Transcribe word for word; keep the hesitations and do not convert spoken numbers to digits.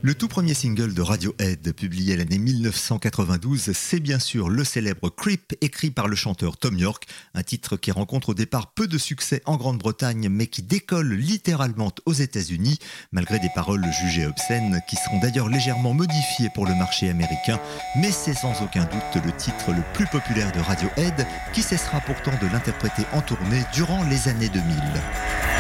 Le tout premier single de Radiohead, publié l'année mille neuf cent quatre-vingt-douze, c'est bien sûr le célèbre Creep, écrit par le chanteur Thom Yorke, un titre qui rencontre au départ peu de succès en Grande-Bretagne, mais qui décolle littéralement aux États-Unis, malgré des paroles jugées obscènes, qui seront d'ailleurs légèrement modifiées pour le marché américain, mais c'est sans aucun doute le titre le plus populaire de Radiohead, qui cessera pourtant de l'interpréter en tournée durant les années deux mille.